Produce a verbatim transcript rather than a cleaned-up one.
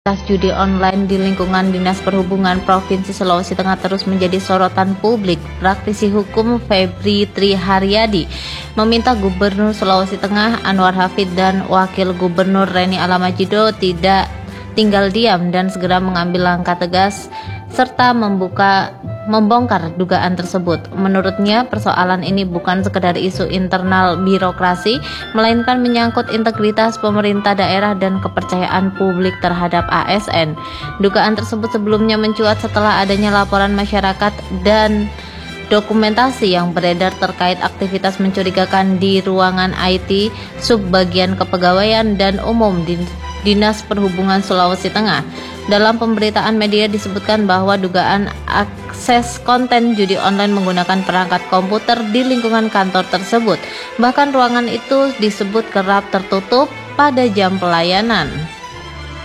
Aktivitas judi online di lingkungan Dinas Perhubungan Provinsi Sulawesi Tengah terus menjadi sorotan publik. Praktisi hukum Febri Triharyadi meminta Gubernur Sulawesi Tengah Anwar Hafid dan Wakil Gubernur Reni Alamajido tidak tinggal diam dan segera mengambil langkah tegas serta membuka membongkar dugaan tersebut. Menurutnya, persoalan ini bukan sekedar isu internal birokrasi, melainkan menyangkut integritas pemerintah daerah dan kepercayaan publik terhadap A S N. Dugaan tersebut sebelumnya mencuat setelah adanya laporan masyarakat dan dokumentasi yang beredar terkait aktivitas mencurigakan di ruangan I T Subbagian Kepegawaian dan Umum di Dinas Perhubungan Sulawesi Tengah. Dalam pemberitaan media disebutkan bahwa dugaan akses konten judi online menggunakan perangkat komputer di lingkungan kantor tersebut. Bahkan ruangan itu disebut kerap tertutup pada jam pelayanan.